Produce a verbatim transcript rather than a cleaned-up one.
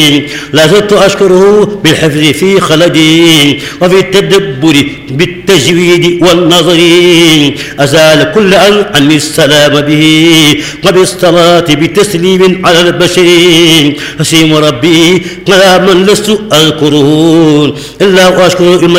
لا زلت أشكره بالحفظ في خلدي وفي التدبر بالتجويد والنظر أزال كل أن عني السلام به وبالصلاة بتسليم على البشر حسيم ربي على من لست أذكره إلا وأشكر